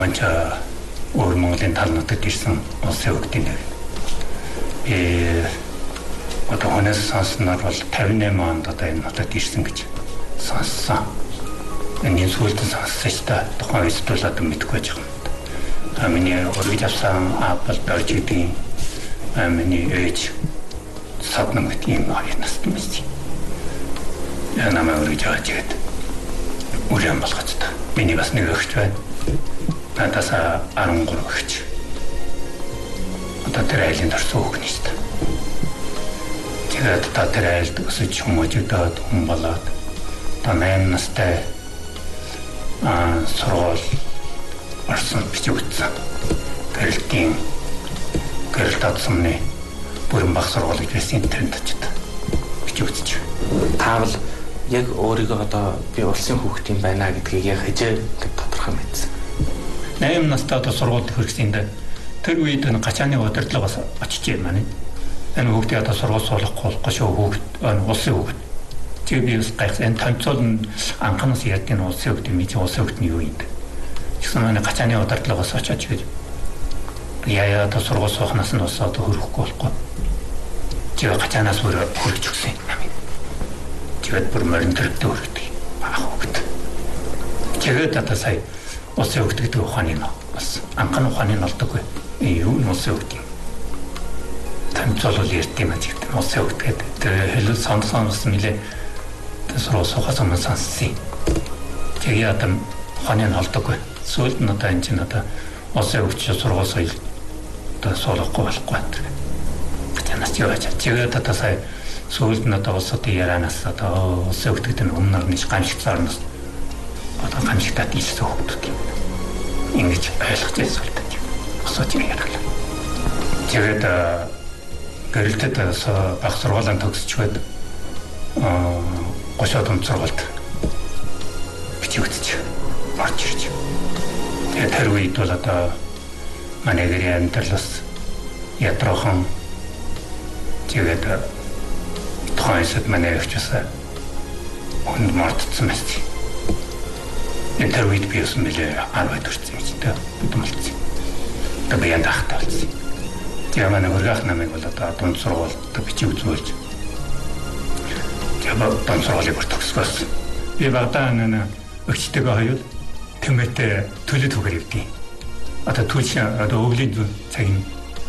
먼저 올 Монголын тал нутагт ирсэн улсын хөгтийн нэг. Одоо хонос сонсноор бол 58 онд одоо энэ нутагт ирсэн гэж сонссон. Энэ сүлдэн сонссон ч та тухайн үед бол одоо мэдгүй байж байгаа юм. Миний өргөж авсан апл дорж гэдэг миний ээж саднам гэдэг юм аа настан байсан. Я намайг өргөж аваад игээд үрэн болгож та. Миний бас нэг өгч байна. Надаас 13 өгч. Одоо тэр айлын дорсон өгнө шүү дээ. Тэгээд та тэр айлд өсөж хүмүүждээд хүн болоод та 8 настай сургууль орсон бичиг утсан. Гэрэл татсамны бүрэн баг сургууль гэж байсан интернет очид бичиг утсаж. Таавал яг өөрийгөө одоо би улсын хүүхэд юм байна гэдгийг яг хажээ гэж тодорхой мэдсэн. 8 настай одоо сургуульд хүрсэндээ тэр үед энэ гачааны удирдлага бас очиж юм байна. Энэ хүүхдээ одоо сургууль суулгахгүй шүү хүүхэд улсын хүүхэд. Тэгээ би бас гайхсан. Энэ томцол анханаас ярьдаг нь улсын хүүхэд юм чи улсын хүүхэд нь юу юм бэ? Тэгсэн маань гачааны удирдлагаас очиж гэж яа одоо сургууль суухнаас нь бас одоо хөрөхгүй болохгүй. Тэгээ гачаанаас хөрөж өгсөн юм. Тэгээд бүр морин төрөлтөө хөрөгдөг. Баах хүүхэд. Тэгээд одоо сая улсын хөгт гэдэг ухааны нь бас анхны ухааны нь болдоггүй. Юу нь улсын хөгт юм. Томцол бол ярьд юм аа гэдэг. Улсын хөгт гэдэг. Тэр хэлэл сонсон нэлээ сургууль суухаас өмнө сонссон. Тэгээ одоо ухааны нь болдоггүй. Сүүлд нь одоо энэ чинь одоо улсын хөгт сургууль соёл одоо суулгахгүй болохгүй гэдэг. Танаас юу яаж тэгээд одоо сая сүүлд нь одоо улсуудын ярианаас одоо улсын хөгт гэдэг нь өмнө нь гамшигцаар нь одоо гамшигтаад ийсэн хүмүүс юм. Ингэж ойлгож байсан л дээ. Осооч яриаглаа. Тэгээд гэрэлтэд баг сургуулийн төгсчгээд гошоод сургуульд бичиг үтж орж ирж. Тэгээд тэр үед бол одоо манай гэрийн амьдралс ятрохон тэгээд тухайсад манай өвчөөсөө хүнд мартсан байсан. Тэр үед би юусан бэлээ 10-д хүрсэн юм чи тэ бодмолцсон. Тэ баян дахтай болсон. Тэгээ манай хөргөх намайг бол одоо дунд сургуульд бичиг үзүүлж. Тэгээ дунд сургуулийг төгсгөөс. Би багтаа нэ өгчтэйгээ хоёул тэмээтэй төлөд түгээр явдیں۔ Одоо түлш одоо өвлийн цагийн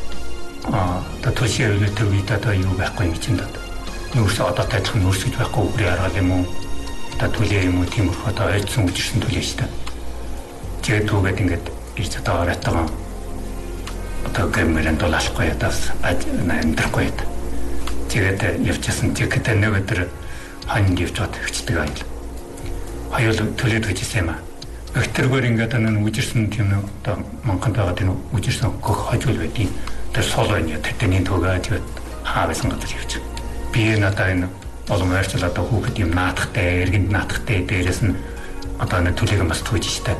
одоо түлшээ өвлөд тэр үед одоо юу байхгүй юм чинь даа. Нүүрс одоо тайлхан нүүрс гэж байхгүй үгүй хараад юм уу? Түлээ юм уу тиймэрхүү одоо ойдсон үжирсэн түлээ шүү дээ. Тэгээд түүгээд ингээд ирж одоо оройтойгоо одоо гэмэрэн дулаалахгүй ядаас амьдрахгүй яд. Тэгээд явчихсан тэгэхдээ нэг өдөр хоньд явж бод хөвчдөг айл. Хоёул төлөөд гэжсэн юм аа. Өтөргөр ингээд энэ үжирсэн тийм одоо Монголд байгаа тийм үжирсэн гөх хожил байдیں۔ Тэр сол байна. Тэдний төгөөж хаавсан газар явчих. Би надаа энэ олон ойрцол одоо хүүхэд юм наадахтай, эргэнд наадахтай дээрээс нь одоо нэг төлөйгөн бас түүж штэ.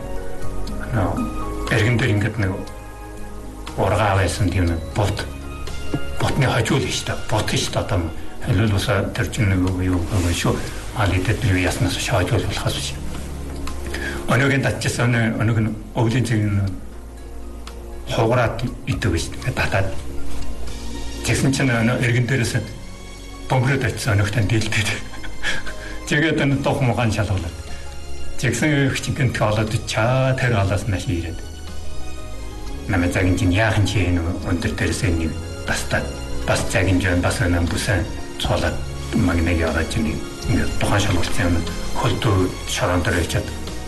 Эргэн дээр ингээд нэг ургаа байсан тийм нэг ботны хажуул штэ. Бот штэ одоо хэлбэл бас тэр чинь нэг юу шүү. Алидэд би яснаас шаажуул болохоос шүү. Өнөөгийн татчихсан өнөг нь өвлийн зэг хограад идэв штэ. Татаад тэгсэн чинь эргэн дээрээс бомброд очсон өнөختөн дийлдэв. Тэгээд энэ дох мугаан шалгалаад. Тэгсэн хчигэнт олоод чаа тэр халаас маш ирээд. Намайг загин чинь яахан чи энэ өндөр дээрээс нэг бас загин жон бас нам бусан цолоод магнег яваад чинь ингээд тухайн шалгуулсан хөлдөө шорон дээр ичээд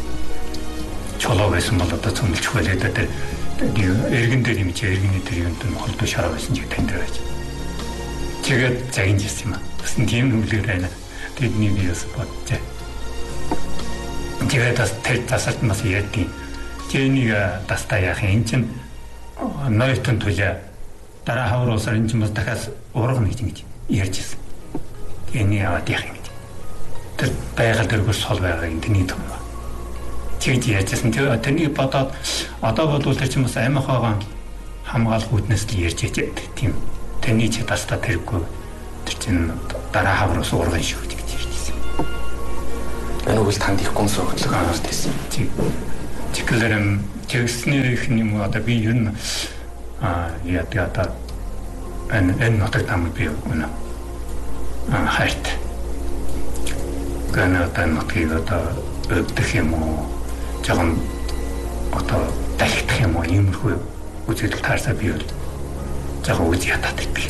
чолоо байсан бол одоо цөмөлж хөлөөд тэр эргэн дээр юм чи эргэний тэр юм хөлдөө шороо байсан чи тань дээр байж. Тэгээд загин жисэн юм аа. Бас тийм нүглэр байна. Тэдний биес бодчих. Тэгээд тэр тасалт нас яадیں۔ Тэнийг тастаа яах юм чинь нойтон төлөө дараа хавруулсаар энэ чинь бас дахиад ургана гэж ярьжсэн. Тэний аваад яах юм гэж. Тэр байгаль дээргөө сол байгаа юм тэний том. Тэгж ярьжсэн. Тэнийг бодоод одоо бол тэр чинь бас амихаагаан хамгаалах үүднээс л ярьж тийм. Тэний ч тастаа тэргүй тэр чинь дараа хавруулс урган шүү гэж ярьжсэн. Энэ үл танд их гомс өгдлөг аваад байсан. Чиглэрэм тэгснийх юм одоо би ер нь яа энэ Нотр-Дам би өнө хайрт гэнэ одоо нотгийг одоо өвдөх юм уу жоохон одоо дахих юм уу иймэрхүү үзэл таарсаа би бол жоохон үгүй ятаад байдаг.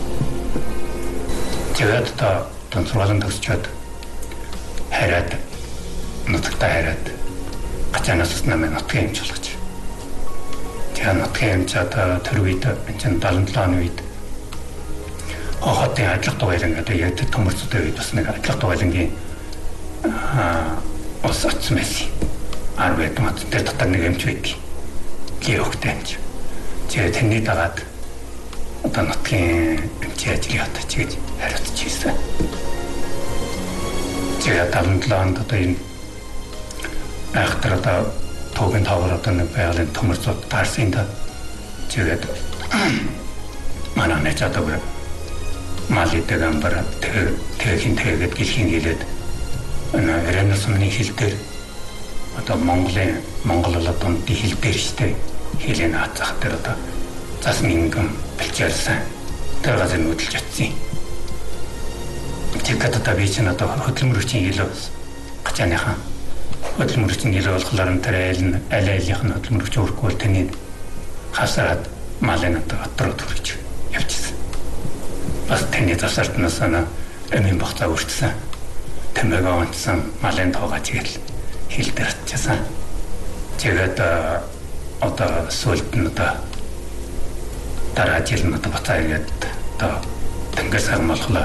Тэгээд одоо тонцролон төгсчөөд хараад нутагтаа хараад гачаанаас намайг нутгийн юмч болгож. Тэгээд нутгийн юмч одоо тэр үед энэ 77 оны үед хотын ажлах дугаарн одоо яг төмөрцөд үед бас нэг ажлах дугаарнгийн ус атсан байсан. Арвэд мат тэр дотор нэг юмч байдаг. Геогтэнч. Тэгээд тэрний дагаад одоо нутгийн юмч ажлыг одоо чигж хариуцж ирсэн. Тэгээд 77 онд одоо энэ ахтар одоо тогийн тавар одоо нэг байгалийн төмөрцөд таарсан да. Тэгээд манай нэг одоо малидэг амбар тэгийн тэгээд гэлхийн хэлээд Ренесансны хэл дээр одоо Монгол одоо хэл дээр штэ хэлэн хацах дээр одоо засны ингэм бэлчээрсэн тэр газар нүүдэлж очив. Тэгээд одоо би ч одоо хөдөлмөрчийн хэл гачааныхаа хөдөлмөрчийн хэл болохоор тэр аль-алийнх нь хөдөлмөрч өрөхгүй тэний хасаад малын одоо дотроо төрж явчихсан. Бас тэний засартнаас эмийн багцаа өртсөн. Тэмэгээ онцсон малын тоогоо тэгэл хил дээр очижсан. Тэгээд одоо сүлд нь одоо дараа жил нь одоо бацаа ирээд одоо тэнгэр сармалхлаа.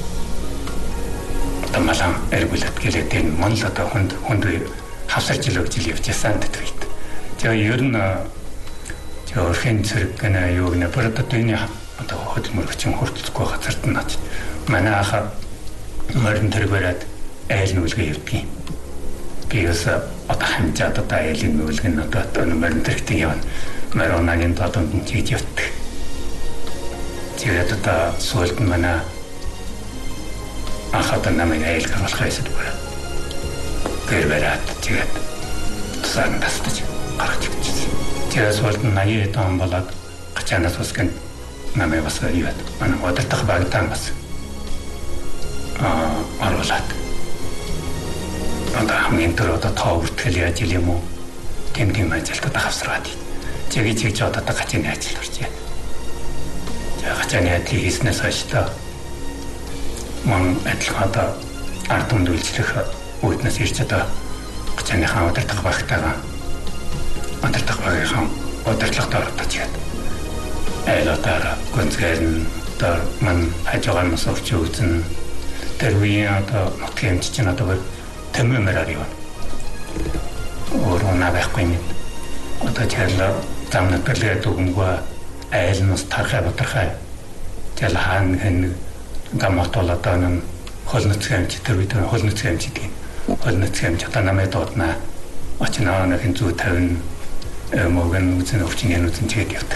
Одоо малан эргүүлээд гэлээд энэ Монгол одоо хүнд хавсарч жил явжсан гэдэг. Тэгээд ер нь өөрхийн зэрэг гэнэ юу гэнэ бүр одоо энэ одоо хөдөлмөрчин хурцлахгүй газарт нь очив. Манай аха морин тэргээрээд айл нүлгээ явдгийн. Би өсө одоо хамжаад одоо айлын нүлгэн одоо морин тэрэгтэй явна. Маронагийн дотоод нь чийж явдаг. Тэгээд одоо сүлд нь манай ахад намайг айл гаргах байсан байна. Гэрбэрат тэгээд тусаар тастаж гаргаж ирчихсэн. Тэгээд сүлд нь 80 он болоод гачаанаас усгэн намайг бас юуад манай удирдах багтаан бас оруулаад одоо хамгийн түрүү одоо тоо бүртгэл яаж юм уу тэм ажилтад хавсраад чиги одоо гачааны ажил орж яа. Тэгээд гачааны ажил хийснээс хойш та мөн адилхан одоо ард түмэнд үйлчлэх үүднээс ирж одоо гачааныхаа удирдах багтаагаа удирдах багийнхаа удирдлагад ордож яа. Айлотара гонцгэрн одоо ман хажуугаас орч үзэн тэр үеийн одоо нутгийн эмч чинь одоо тэмэмээр явна. Өөрөө байхгүй юм. Одоо тэр замнаа төлөөд өгөнгөө айлнаас тархай батархай жал хаан хэн гамтол одоо нэг холноцгийн эмч тэр үед холноцгийн эмч гэдэг. Холноцгийн эмч одоо намайг дуудана. Очноо нэг зүү 50 мөгөн үзэн өвчин үзэн тэгээд явдаг.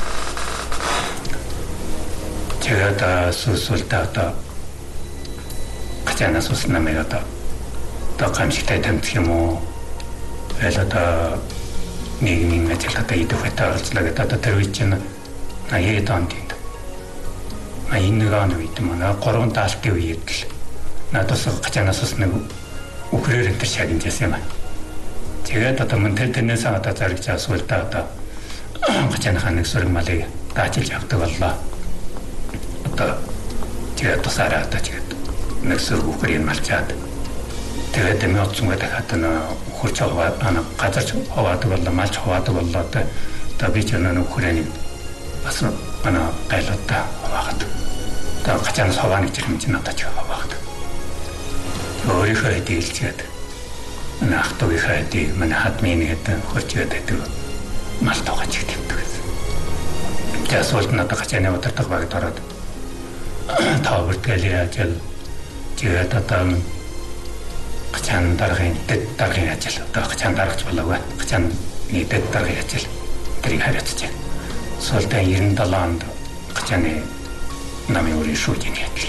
Тэгээд сүлдээ одоо гачаанаас усна маяг одоо гамшигтай тамчих юм уу? Айл одоо нийгмийн ажил одоо идэх хөтэ оролцлоо гэдэг одоо тэр үе чинь 80 онд юм. 81 онд үед манай 3 даалтын үед л надаас гачаанаас усна үхрээр энэ шагнажсэн юм аа. Тэгээд одоо мөн тэрнээс одоо зарагч асуултаа одоо гачааныхаа нэг сүрэг малыг даачилж явдаг боллоо. Одоо тэгээд тусаараа одоо тэгээд нэг сүрэг үхрийг малчаад тэгээд эмоцсон дахиад хурц аваад газарч хаваадаг боллоо, малч хаваадаг боллоо. Одоо би ч нэг үхрийг бас гайлуудаа хаваад. Одоо гачаанаас хавааны жирэмж надад ч хаваад. Өөрийнхөө хэлцгээд ахтугийн хайдыг манай хадмын гэдэг хурцгээд байдаг мал тоогож игдэвдэг. Тэгээд асуулт надад гачааны удирдах багт ороод тааварт гэлээ ажил тэгээд одоо гачаан даргын ажил одоо гачаан даргач болоогүй гачаан дэд даргын ажил тэрийг хариуцж байна. Сүүлдээ 97 онд гачааны намын өрийн шүүжийн ажил.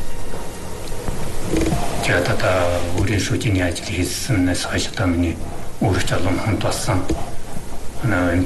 Тэгээд одоо өрийн шүүжийн ажил хийснээс хойш одоо миний өөрч олон хүнд болсон энэ